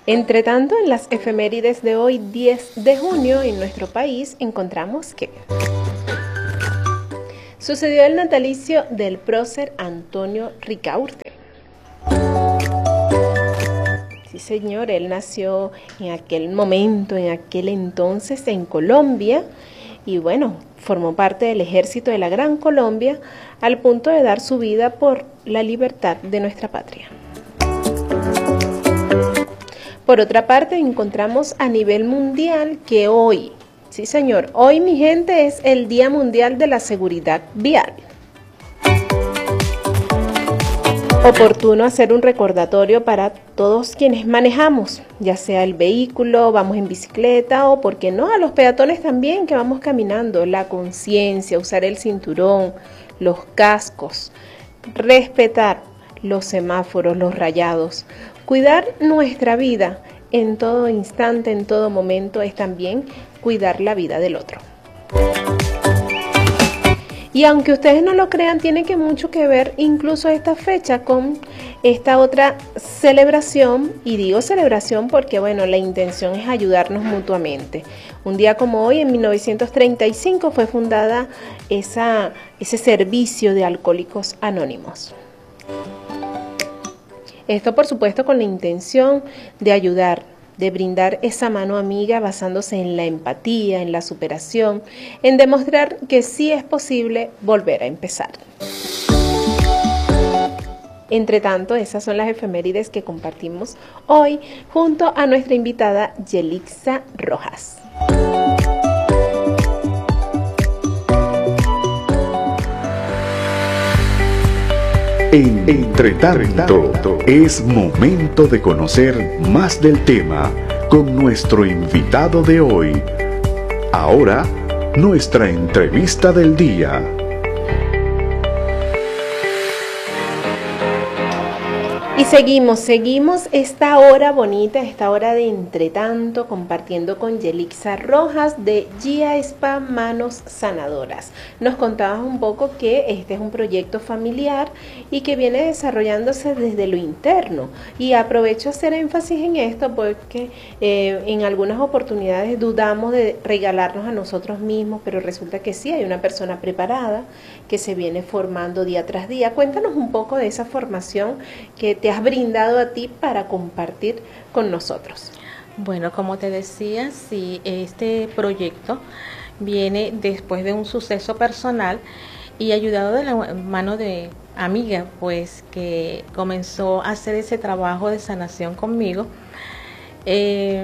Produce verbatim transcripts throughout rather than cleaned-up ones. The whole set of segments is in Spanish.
Entre tanto, en las efemérides de hoy, diez de junio, en nuestro país, encontramos que sucedió el natalicio del prócer Antonio Ricaurte. Sí, señor, él nació en aquel momento, en aquel entonces, en Colombia, y bueno, formó parte del ejército de la Gran Colombia al punto de dar su vida por la libertad de nuestra patria. Por otra parte, encontramos a nivel mundial que hoy, sí señor, hoy mi gente es el Día Mundial de la Seguridad Vial. Oportuno hacer un recordatorio para todos quienes manejamos, ya sea el vehículo, vamos en bicicleta o, por qué no, a los peatones también que vamos caminando, la conciencia, usar el cinturón, los cascos, respetar los semáforos, los rayados, cuidar nuestra vida en todo instante, en todo momento, es también cuidar la vida del otro. Y aunque ustedes no lo crean, tiene que mucho que ver incluso esta fecha con esta otra celebración, y digo celebración porque bueno, la intención es ayudarnos mutuamente. Un día como hoy, en mil novecientos treinta y cinco, fue fundada esa, ese servicio de Alcohólicos Anónimos. Esto, por supuesto, con la intención de ayudar, de brindar esa mano amiga basándose en la empatía, en la superación, en demostrar que sí es posible volver a empezar. Entre tanto, esas son las efemérides que compartimos hoy junto a nuestra invitada Yelixa Rojas. Entre tanto, es momento de conocer más del tema con nuestro invitado de hoy. Ahora, nuestra entrevista del día. Y seguimos, seguimos esta hora bonita, esta hora de entretanto, compartiendo con Yelixa Rojas de G I A Spa Manos Sanadoras. Nos contabas un poco que este es un proyecto familiar y que viene desarrollándose desde lo interno. Y aprovecho a hacer énfasis en esto porque eh, en algunas oportunidades dudamos de regalarnos a nosotros mismos, pero resulta que sí, hay una persona preparada que se viene formando día tras día. Cuéntanos un poco de esa formación que te has brindado a ti para compartir con nosotros. Bueno, como te decía, sí, este proyecto viene después de un suceso personal y ayudado de la mano de amiga, pues que comenzó a hacer ese trabajo de sanación conmigo. Eh,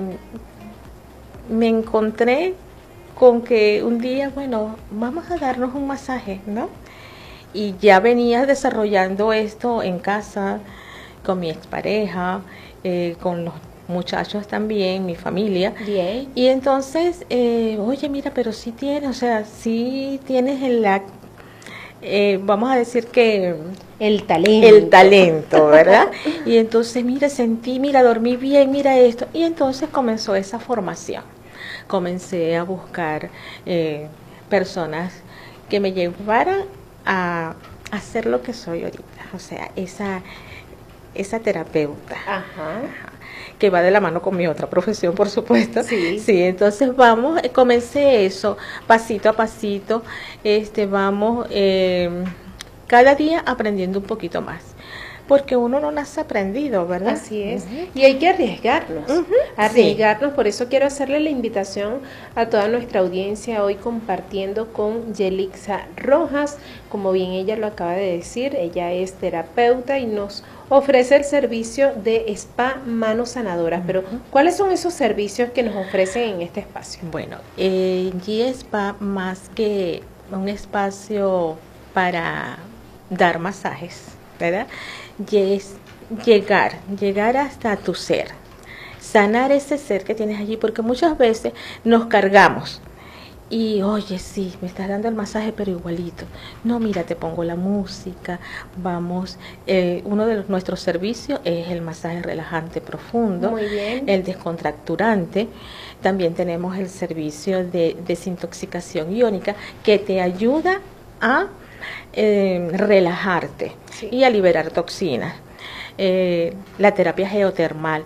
me encontré con que un día, bueno, vamos a darnos un masaje, ¿no? Y ya venía desarrollando esto en casa, con mi expareja, eh, con los muchachos también, mi familia. Bien. Y entonces, eh, oye, mira, pero sí tienes, o sea, sí tienes el, eh, vamos a decir que... El talento. El talento, ¿verdad? Y entonces, mira, sentí, mira, dormí bien, mira esto. Y entonces comenzó esa formación. Comencé a buscar eh, personas que me llevaran a hacer lo que soy ahorita. O sea, esa... esa terapeuta, Ajá. que va de la mano con mi otra profesión, por supuesto. Sí. Sí, entonces vamos, comencé eso, pasito a pasito, este, vamos eh, cada día aprendiendo un poquito más, porque uno no nace aprendido, ¿verdad? Así es. Uh-huh. Y hay que arriesgarnos, uh-huh. arriesgarnos, sí. Por eso quiero hacerle la invitación a toda nuestra audiencia hoy compartiendo con Yelixa Rojas. Como bien ella lo acaba de decir, ella es terapeuta y nos ofrece el servicio de Spa Manos Sanadoras. Uh-huh. Pero, ¿cuáles son esos servicios que nos ofrecen en este espacio? Bueno, eh, G I A Spa, más que un espacio para dar masajes, ¿verdad? Y es llegar, llegar hasta tu ser, sanar ese ser que tienes allí, porque muchas veces nos cargamos y, oye, sí, me estás dando el masaje, pero igualito. No, mira, te pongo la música, vamos, eh, uno de los, nuestros servicios es el masaje relajante profundo, muy bien, el descontracturante. También tenemos el servicio de desintoxicación iónica que te ayuda a Eh, relajarte, sí, y a liberar toxinas. Eh, la terapia geotermal,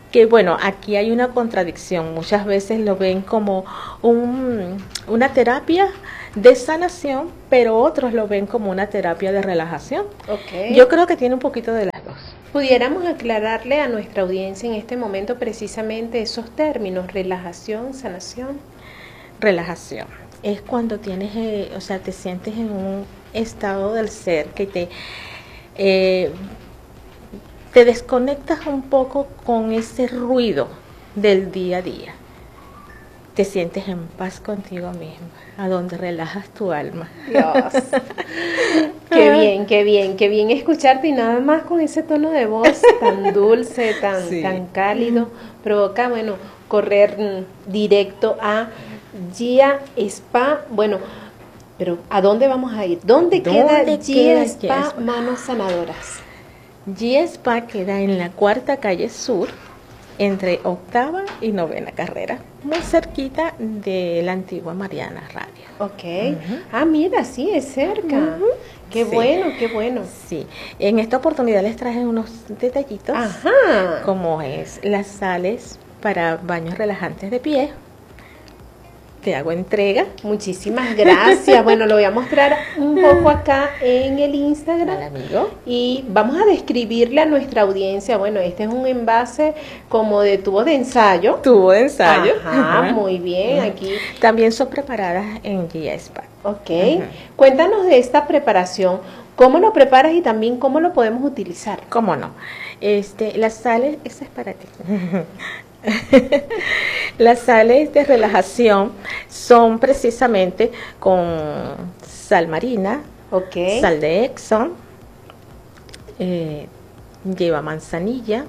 que bueno, aquí hay una contradicción. Muchas veces lo ven como un, una terapia de sanación, pero otros lo ven como una terapia de relajación. Okay. Yo creo que tiene un poquito de las dos. ¿Pudiéramos aclararle a nuestra audiencia en este momento precisamente esos términos, relajación, sanación? Relajación es cuando tienes, eh, o sea, te sientes en un estado del ser que te... Eh, te desconectas un poco con ese ruido del día a día. Te sientes en paz contigo misma, a donde relajas tu alma. Dios. Qué bien, qué bien, qué bien escucharte, y nada más con ese tono de voz tan dulce, tan, sí. tan cálido, provoca, bueno, correr mm, directo a Gia Spa. Bueno, pero ¿a dónde vamos a ir? ¿Dónde, ¿Dónde queda Gia Spa Manos Sanadoras? Gia Spa queda en la cuarta calle sur, entre octava y novena carrera, muy cerquita de la antigua Mariana Radio. Ok. Uh-huh. Ah, mira, sí, es cerca. Uh-huh. Qué sí. bueno, qué bueno. Sí. En esta oportunidad les traje unos detallitos. Ajá. Como es las sales para baños relajantes de pie. Te hago entrega. Muchísimas gracias. Bueno, lo voy a mostrar un poco acá en el Instagram. Al amigo. Y vamos a describirle a nuestra audiencia. Bueno, este es un envase como de tubo de ensayo. Tubo de ensayo. Ajá, uh-huh. Muy bien. Uh-huh. Aquí. También son preparadas en Gia Spa. Ok. Uh-huh. Cuéntanos de esta preparación. ¿Cómo lo preparas y también cómo lo podemos utilizar? ¿Cómo no? Este, las sales, esa es para ti. Las sales de relajación son precisamente con sal marina, okay. sal de Epsom, eh, lleva manzanilla,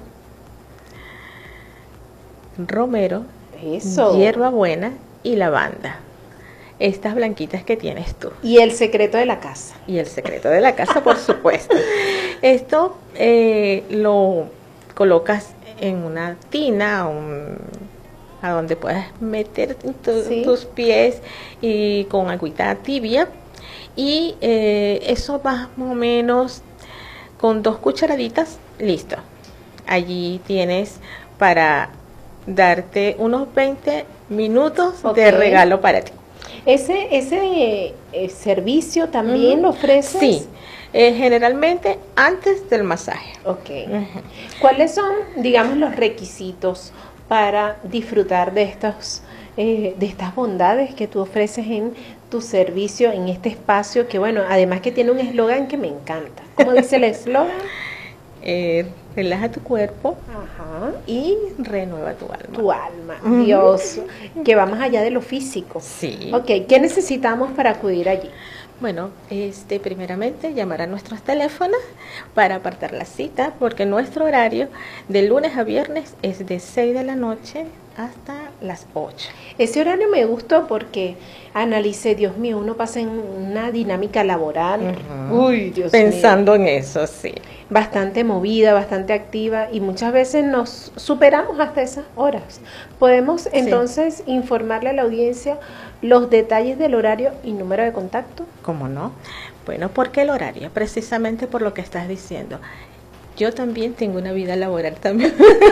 romero, Eso. hierbabuena y lavanda. Estas blanquitas que tienes tú. Y el secreto de la casa. Y el secreto de la casa, por supuesto. Esto eh, lo colocas en una tina, un, a donde puedas meter tu, ¿sí? tus pies y con agüita tibia, y eh, eso más o menos con dos cucharaditas, listo. Allí tienes para darte unos veinte minutos okay. de regalo para ti. ¿Ese, ese eh, servicio también uh-huh. lo ofreces? Sí. Eh, generalmente antes del masaje. Ok. Uh-huh. ¿Cuáles son, digamos, los requisitos para disfrutar de estos, eh, de estas bondades que tú ofreces en tu servicio, en este espacio que, bueno, además que tiene un eslogan que me encanta? ¿Cómo dice el eslogan? Eh, relaja tu cuerpo. Ajá. Y renueva tu alma. Tu alma, uh-huh. Dios, que va más allá de lo físico. Sí. Ok, ¿qué necesitamos para acudir allí? Bueno, este, primeramente llamar a nuestros teléfonos para apartar la cita, porque nuestro horario de lunes a viernes es de seis de la noche hasta las ocho. Ese horario me gustó porque analicé, Dios mío, uno pasa en una dinámica laboral. Uh-huh. Uy, Dios Pensando mío. en eso, sí. Bastante movida, bastante activa, y muchas veces nos superamos hasta esas horas. Podemos entonces sí. informarle a la audiencia los detalles del horario y número de contacto. ¿Cómo no? Bueno, ¿por qué el horario? Precisamente por lo que estás diciendo. Yo también tengo una vida laboral también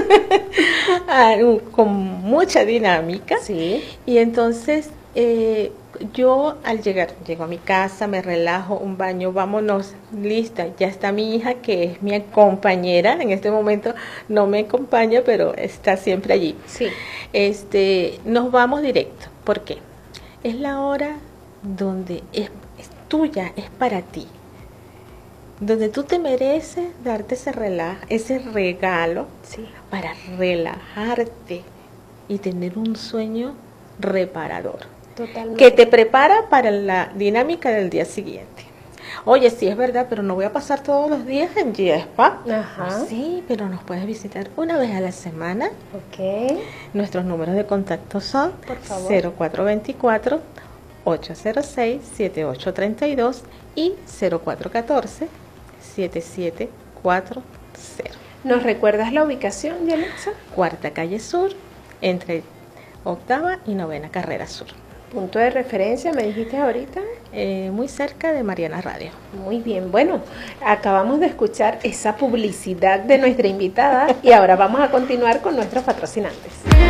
con mucha dinámica. Sí. Y entonces eh, yo al llegar, llego a mi casa, me relajo, un baño, vámonos, lista. Ya está mi hija, que es mi compañera. En este momento no me acompaña, pero está siempre allí. Sí. Este, nos vamos directo. ¿Por qué? Es la hora donde es, es tuya, es para ti. Donde tú te mereces darte ese relajo, ese regalo, sí. para relajarte y tener un sueño reparador. Totalmente. Que te prepara para la dinámica del día siguiente. Oye, sí es verdad, pero no voy a pasar todos los días en Gia Spa. Ajá. Sí, pero nos puedes visitar una vez a la semana. Ok. Nuestros números de contacto son Por favor. cero cuatro dos cuatro, ocho cero seis, siete ocho tres dos y cero cuatro uno cuatro, siete siete cuatro cero. ¿Nos recuerdas la ubicación, Yalitza? Cuarta calle sur, entre octava y novena carrera sur. punto de referencia, me dijiste ahorita. Eh, muy cerca de Mariana Radio. Muy bien, bueno, acabamos de escuchar esa publicidad de nuestra invitada y ahora vamos a continuar con nuestros patrocinantes.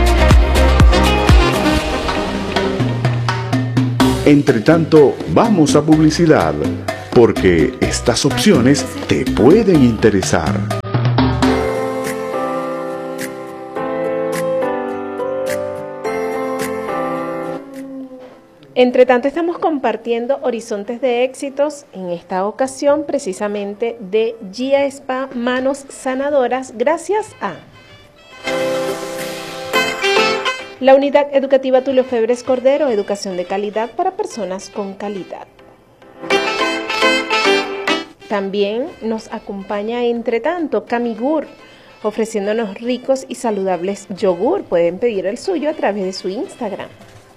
Entre tanto, vamos a publicidad, porque estas opciones te pueden interesar. Entre tanto, estamos compartiendo horizontes de éxitos, en esta ocasión precisamente de Gia Spa Manos Sanadoras, gracias a la Unidad Educativa Tulio Febres Cordero, educación de calidad para personas con calidad. También nos acompaña entre tanto Camigur, ofreciéndonos ricos y saludables yogur. Pueden pedir el suyo a través de su Instagram.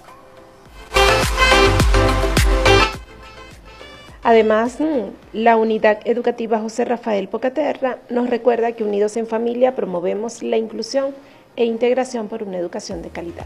Además, la Unidad Educativa José Rafael Pocaterra nos recuerda que unidos en familia promovemos la inclusión e integración por una educación de calidad.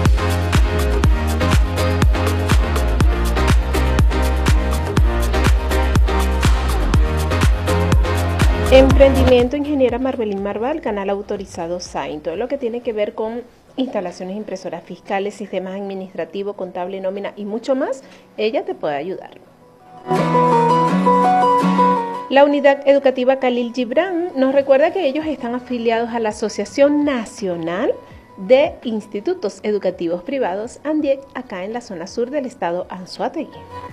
Emprendimiento Ingeniera Marbelín Marval, canal autorizado S A I N, todo lo que tiene que ver con instalaciones impresoras fiscales, sistemas administrativos, contable, nómina y mucho más, ella te puede ayudar. La Unidad Educativa Khalil Gibran nos recuerda que ellos están afiliados a la Asociación Nacional de Institutos Educativos Privados, ANDIEC, acá en la zona sur del estado Anzoátegui.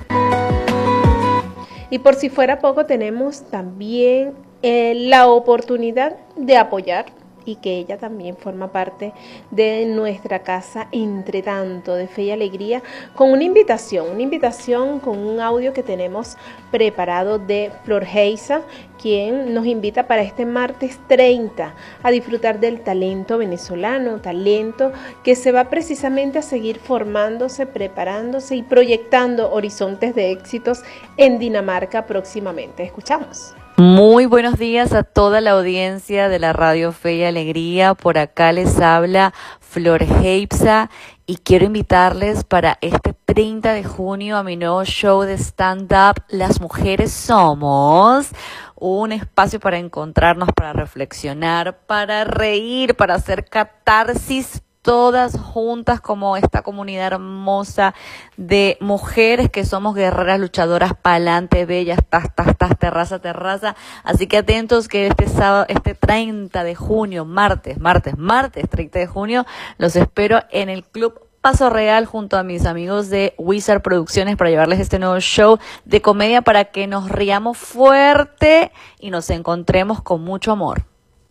Y por si fuera poco, tenemos también eh, la oportunidad de apoyar y que ella también forma parte de nuestra casa Entre Tanto de Fe y Alegría, con una invitación, una invitación con un audio que tenemos preparado de Flor Heiza, quien nos invita para este martes treinta a disfrutar del talento venezolano, talento que se va precisamente a seguir formándose, preparándose y proyectando horizontes de éxitos en Dinamarca próximamente. Escuchamos. Muy buenos días a toda la audiencia de la Radio Fe y Alegría. Por acá les habla Flor Heiza y quiero invitarles para este treinta de junio a mi nuevo show de stand-up Las Mujeres Somos. Un espacio para encontrarnos, para reflexionar, para reír, para hacer catarsis, todas juntas como esta comunidad hermosa de mujeres que somos guerreras, luchadoras, pa'lante, bellas, tas, tas, tas, terraza, terraza. Así que atentos que este sábado, este treinta de junio, martes, martes, martes, treinta de junio, los espero en el Club Paso Real junto a mis amigos de Wizard Producciones para llevarles este nuevo show de comedia para que nos riamos fuerte y nos encontremos con mucho amor.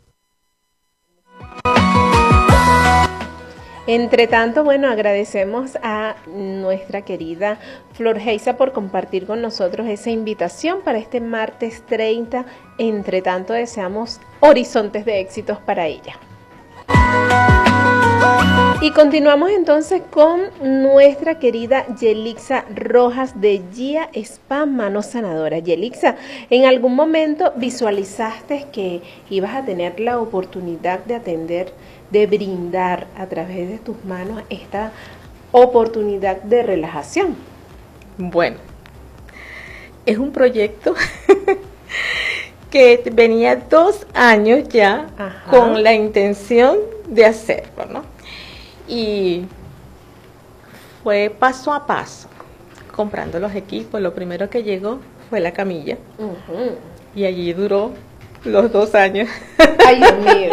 Entre tanto, bueno, agradecemos a nuestra querida Flor Heiza por compartir con nosotros esa invitación para este martes treinta. Entre tanto, deseamos horizontes de éxitos para ella. Y continuamos entonces con nuestra querida Yelixa Rojas de Gia Spa Manos Sanadoras. Yelixa, ¿en algún momento visualizaste que ibas a tener la oportunidad de atender, de brindar a través de tus manos esta oportunidad de relajación? Bueno, es un proyecto que venía dos años ya. Ajá. Con la intención de hacerlo, ¿no? Y fue paso a paso, comprando los equipos. Lo primero que llegó fue la camilla. Uh-huh. Y allí duró los dos años. Ay, Dios mío.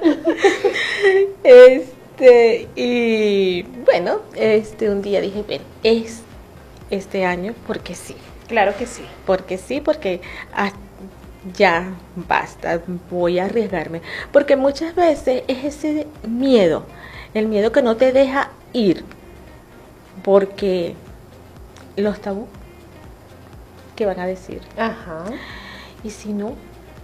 Este, y bueno, este un día dije, ven, es este año porque sí. Claro que sí. Porque sí, porque ah, ya basta, voy a arriesgarme. Porque muchas veces es ese miedo, el miedo que no te deja ir. Porque los tabú, ¿qué van a decir? Ajá. ¿Y si no?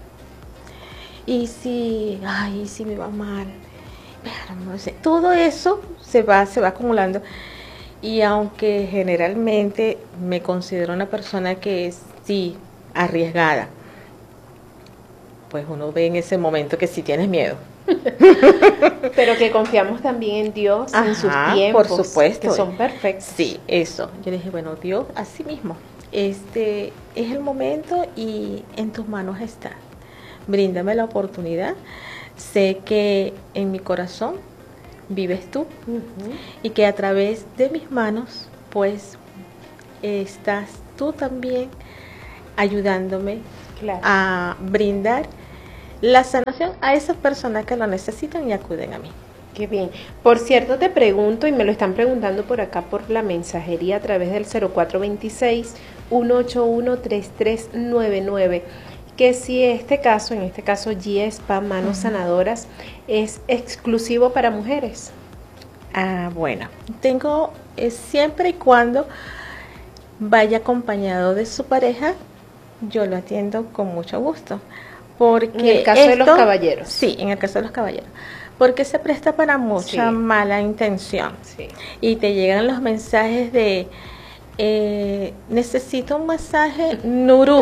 Y si, ay, si me va mal, pero no sé, todo eso se va, se va acumulando. Y aunque generalmente me considero una persona que es, sí, arriesgada, pues uno ve en ese momento que sí tienes miedo. Pero que confiamos también en Dios, Ajá, en sus tiempos, por supuesto, que son perfectos. Sí, eso. Yo dije, bueno, Dios, así mismo, este es el momento y en tus manos está. Bríndame la oportunidad. Sé que en mi corazón vives tú, uh-huh, y que a través de mis manos, pues, estás tú también ayudándome, claro, a brindar la sanación a esas personas que lo necesitan y acuden a mí. Qué bien. Por cierto, te pregunto, y me lo están preguntando por acá por la mensajería a través del cero cuatro dos seis, uno ocho uno, tres tres nueve nueve, que si este caso, en este caso Gia Spa Manos uh-huh. Sanadoras, es exclusivo para mujeres. Ah, bueno, tengo eh, siempre y cuando vaya acompañado de su pareja, yo lo atiendo con mucho gusto. Porque en el caso esto, de los caballeros. Sí, en el caso de los caballeros. Porque se presta para mucha sí. mala intención. Sí. Y te llegan los mensajes de, eh, necesito un masaje Nurú.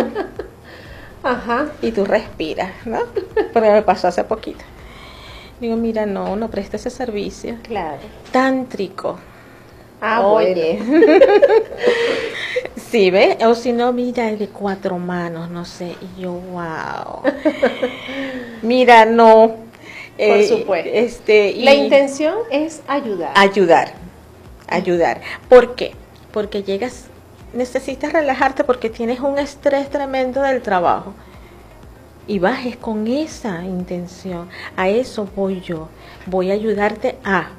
Ajá. Y tú respiras, ¿no? Porque me pasó hace poquito. Digo, mira, no, no presta ese servicio. Claro. Tántrico. Ah, oye. Bueno. Sí, ¿ves? O si no, mira, el de cuatro manos, no sé. Y yo, wow. Mira, no. Por eh, supuesto. Este, y la intención es ayudar. Ayudar. Ayudar. ¿Por qué? Porque llegas, necesitas relajarte porque tienes un estrés tremendo del trabajo. Y bajes con esa intención. A eso voy yo. Voy a ayudarte a...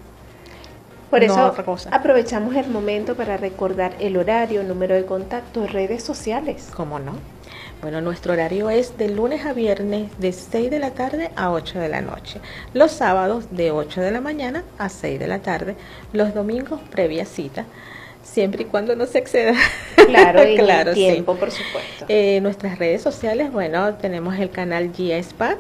Por eso no, aprovechamos el momento para recordar el horario, número de contacto, redes sociales. ¿Cómo no? Bueno, nuestro horario es de lunes a viernes de seis de la tarde a ocho de la noche. Los sábados de ocho de la mañana a seis de la tarde. Los domingos previa cita, siempre y cuando no se exceda. Claro, y claro, el tiempo, sí. Por supuesto. Eh, nuestras redes sociales, bueno, tenemos el canal Gia Spa,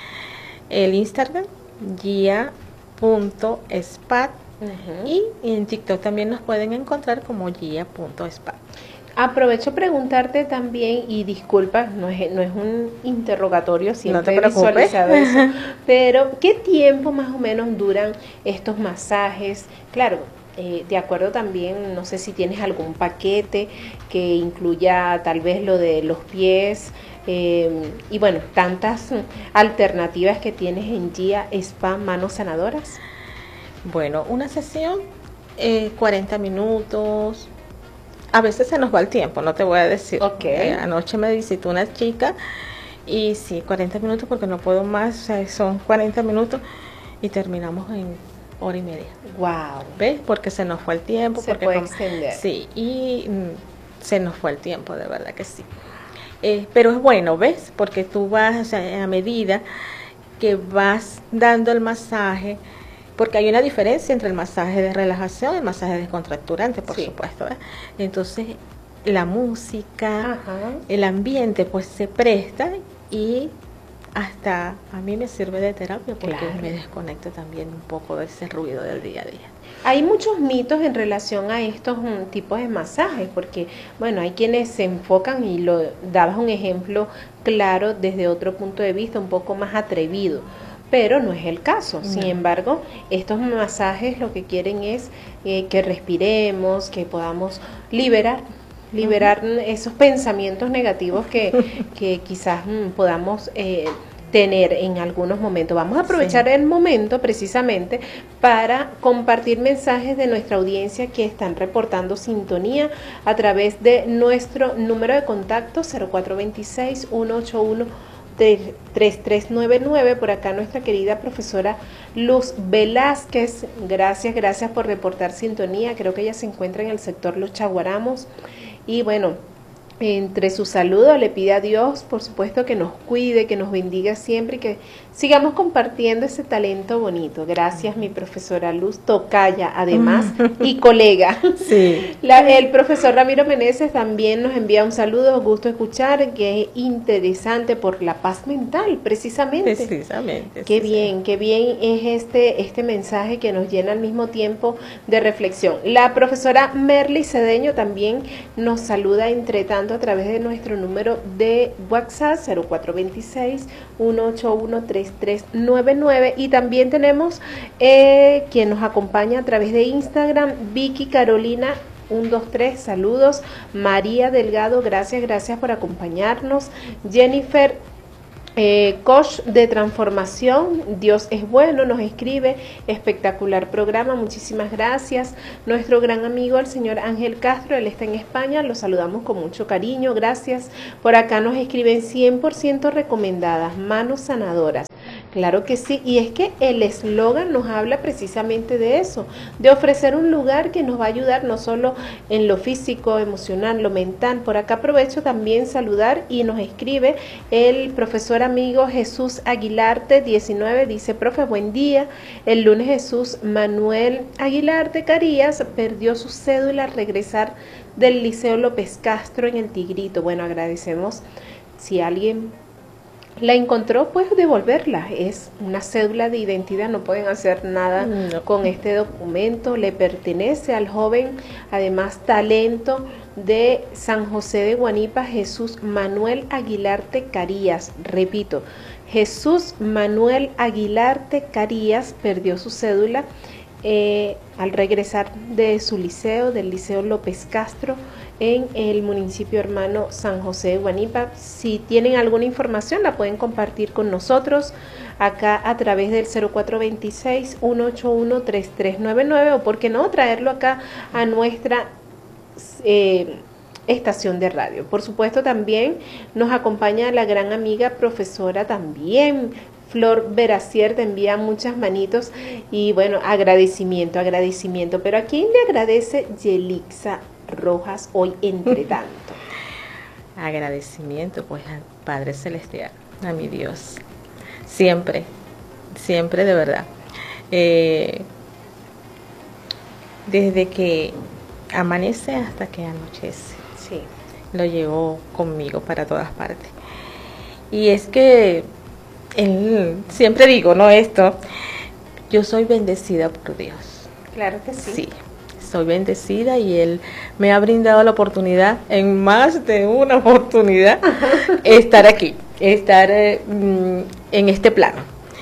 el Instagram, gia punto spa. Uh-huh. Y, y en TikTok también nos pueden encontrar como gia punto spa. Aprovecho preguntarte también, y disculpa, no es, no es un interrogatorio, siempre no he visualizado eso, pero ¿qué tiempo más o menos duran estos masajes? Claro, eh, de acuerdo también, no sé si tienes algún paquete que incluya tal vez lo de los pies, eh, y bueno, tantas alternativas que tienes en Gia Spa Manos Sanadoras. Bueno, una sesión, eh, cuarenta minutos, a veces se nos va el tiempo, no te voy a decir. Okay. Eh, anoche me visitó una chica y sí, cuarenta minutos porque no puedo más, o sea, son cuarenta minutos y terminamos en hora y media. Wow. ¿Ves? Porque se nos fue el tiempo. Se porque puede como, extender. Sí, y mm, se nos fue el tiempo, de verdad que sí. Eh, pero es bueno, ¿ves? Porque tú vas, o sea, a medida que vas dando el masaje, porque hay una diferencia entre el masaje de relajación y el masaje descontracturante, por sí. supuesto, ¿eh? Entonces, la música, ajá, el ambiente, pues se presta y hasta a mí me sirve de terapia porque claro, me desconecto también un poco de ese ruido del día a día. Hay muchos mitos en relación a estos um, tipos de masajes, porque, bueno, hay quienes se enfocan, y lo dabas un ejemplo claro desde otro punto de vista, un poco más atrevido, pero no es el caso. No. Sin embargo, estos masajes lo que quieren es eh, que respiremos, que podamos liberar, liberar uh-huh. esos pensamientos negativos que, que quizás mm, podamos eh, tener en algunos momentos. Vamos a aprovechar sí. el momento precisamente para compartir mensajes de nuestra audiencia que están reportando sintonía a través de nuestro número de contacto cero cuatro dos seis, uno ocho uno, tres tres nueve nueve. Por acá nuestra querida profesora Luz Velázquez, gracias, gracias por reportar sintonía. Creo que ella se encuentra en el sector Los Chaguaramos y bueno, entre sus saludos le pide a Dios, por supuesto, que nos cuide, que nos bendiga siempre y que sigamos compartiendo ese talento bonito. Gracias, mi profesora Luz, tocaya además y colega. Sí. La, el profesor Ramiro Meneses también nos envía un saludo, gusto escuchar, que es interesante por la paz mental, precisamente. Precisamente. Qué sí, bien, sí. qué bien es este, este mensaje que nos llena al mismo tiempo de reflexión. La profesora Merly Cedeño también nos saluda entre tanto tanto a través de nuestro número de WhatsApp cero cuatro dos seis, uno ocho uno, tres tres nueve nueve, y también tenemos eh, quien nos acompaña a través de Instagram, Vicky Carolina uno dos tres, saludos. María Delgado, gracias, gracias por acompañarnos. Jennifer Eh, coach de transformación, Dios es bueno, nos escribe, espectacular programa, muchísimas gracias. Nuestro gran amigo el señor Ángel Castro, él está en España, lo saludamos con mucho cariño, gracias. Por acá nos escriben cien por ciento recomendadas, manos sanadoras. Claro que sí, y es que el eslogan nos habla precisamente de eso, de ofrecer un lugar que nos va a ayudar no solo en lo físico, emocional, lo mental. Por acá aprovecho también saludar y nos escribe el profesor amigo Jesús Aguilarte diecinueve, dice: profe, buen día. El lunes Jesús Manuel Aguilarte Carías perdió su cédula al regresar del Liceo López Castro en el Tigrito. Bueno, agradecemos si alguien la encontró, pues devolverla. Es una cédula de identidad, no pueden hacer nada no. con este documento. Le pertenece al joven, además talento de San José de Guanipa, Jesús Manuel Aguilarte Carías. Repito, Jesús Manuel Aguilarte Carías perdió su cédula eh, al regresar de su liceo, del Liceo López Castro, en el municipio hermano San José de Guanipa. Si tienen alguna información la pueden compartir con nosotros acá a través del cero cuatro dos seis, uno ocho uno, tres tres nueve nueve, o por qué no traerlo acá a nuestra eh, estación de radio. Por supuesto también nos acompaña la gran amiga profesora también, Flor Veracier, te envía muchas manitos y bueno, agradecimiento, agradecimiento. Pero ¿a quién le agradece Yelixa Rojas hoy entre tanto? Agradecimiento pues al Padre Celestial, a mi Dios, siempre, siempre de verdad. Eh, desde que amanece hasta que anochece, sí, lo llevo conmigo para todas partes. Y es que él, siempre digo, no esto, yo soy bendecida por Dios. Claro que sí. Sí. Soy bendecida y Él me ha brindado la oportunidad, en más de una oportunidad, estar aquí, estar eh, en este plano.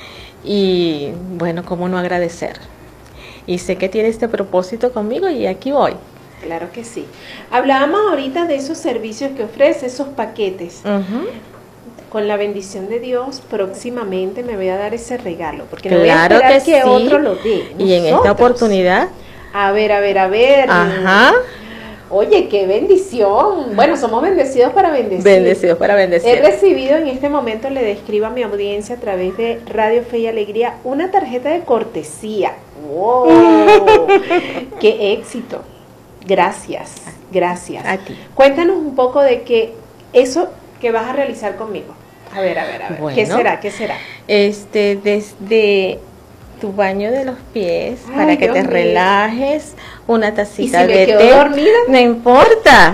Y bueno, ¿cómo no agradecer? Y sé que tiene este propósito conmigo y aquí voy. Claro que sí. Hablábamos ahorita de esos servicios que ofrece, esos paquetes. Uh-huh. Con la bendición de Dios, próximamente me voy a dar ese regalo, porque no claro voy a esperar que, que sí. otro lo dé. Nosotros. Y en esta oportunidad... A ver, a ver, a ver. Ajá. Oye, qué bendición. Bueno, somos bendecidos para bendecir. Bendecidos para bendecir. He recibido en este momento, le describo a mi audiencia a través de Radio Fe y Alegría, una tarjeta de cortesía. ¡Wow! ¡Qué éxito! Gracias, gracias. A ti. Cuéntanos un poco de que eso que vas a realizar conmigo. A ver, a ver, a ver. Bueno, ¿qué será? ¿Qué será? Este, desde tu baño de los pies, ay, para que Dios te mío. relajes, una tacita ¿y si de me quedo té, dormida? No importa.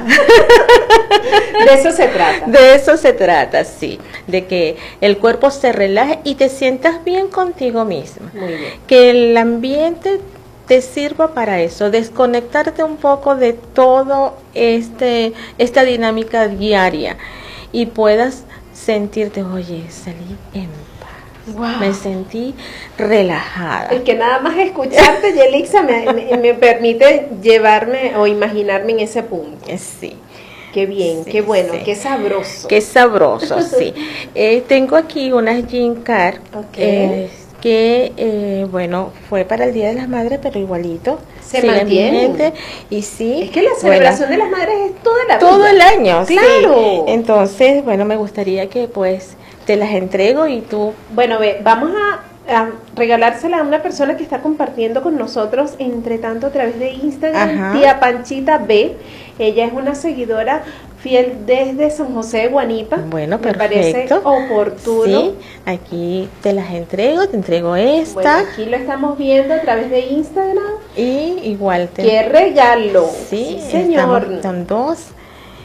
De eso se trata. De eso se trata, sí, de que el cuerpo se relaje y te sientas bien contigo misma. Muy bien. Que el ambiente te sirva para eso, desconectarte un poco de todo este esta dinámica diaria y puedas sentirte, oye, salí en Wow. Me sentí relajada. El que nada más escucharte, Yelixa, me, me, me permite llevarme o imaginarme en ese punto. Sí. Qué bien, sí, qué bueno, sí. Qué sabroso. Qué sabroso, sí. Eh, tengo aquí unas Jean Car, okay. eh, que, eh, bueno, fue para el Día de las Madres, pero igualito. Se mantiene. Y sí. Es que la celebración bueno, de las madres es toda la vida. Todo el año, claro. Sí. Entonces, bueno, me gustaría que, pues, te las entrego y tú... Bueno, ve, vamos a, a regalársela a una persona que está compartiendo con nosotros, entre tanto, a través de Instagram, Ajá. Tía Panchita B. Ella es una seguidora fiel desde San José de Guanipa. Bueno, me perfecto. parece oportuno. Sí, aquí te las entrego, te entrego esta. Bueno, aquí lo estamos viendo a través de Instagram. Y igual te... ¡Qué regalo! Sí, sí señor. Son dos.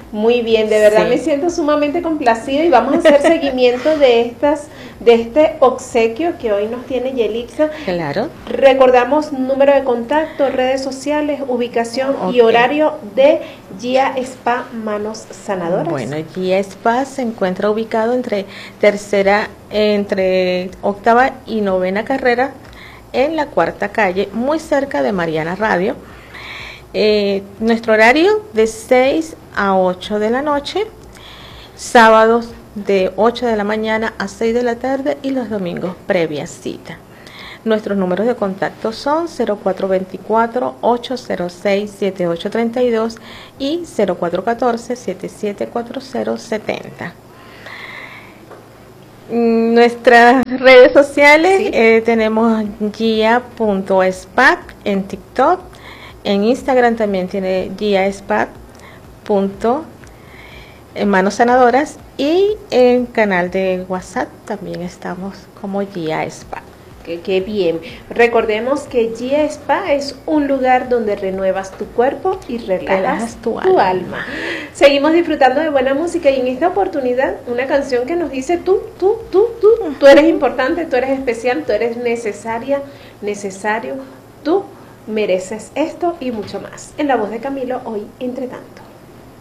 Muy bien, de verdad Sí. me siento sumamente complacida y vamos a hacer seguimiento de estas, de este obsequio que hoy nos tiene Yelixa. Claro. Recordamos número de contacto, redes sociales, ubicación y Ok. horario de Gia Spa Manos Sanadoras. Bueno, Gia Spa se encuentra ubicado entre tercera, entre octava y novena carrera en la cuarta calle, muy cerca de Mariana Radio. Eh, nuestro horario de seis a ocho de la noche, sábados de ocho de la mañana a seis de la tarde y los domingos previa cita. Nuestros números de contacto son cero cuatro dos cuatro, ocho cero seis, siete ocho tres dos y cero cuatro uno cuatro, siete siete cuatro cero siete cero. Nuestras redes sociales, Sí. eh, tenemos gia punto spa en TikTok, en Instagram también tiene gia spa punto manos sanadoras y en canal de WhatsApp también estamos como Gia Spa. Qué, qué bien. Recordemos que Gia Spa es un lugar donde renuevas tu cuerpo y relajas, Relajas tu tu, alma. alma. Seguimos disfrutando de buena música y en esta oportunidad una canción que nos dice tú, tú, tú, tú, tú eres importante, tú eres especial, tú eres necesaria, necesario, tú mereces esto y mucho más. En la voz de Camilo, hoy entre tanto.